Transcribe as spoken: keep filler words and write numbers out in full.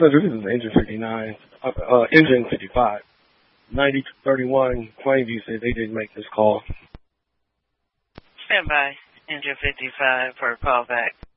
So this is Engine fifty-nine, uh, uh, Engine fifty-five. ninety thirty-one Plainview said they didn't make this call. Stand by, Engine fifty-five, for a call back.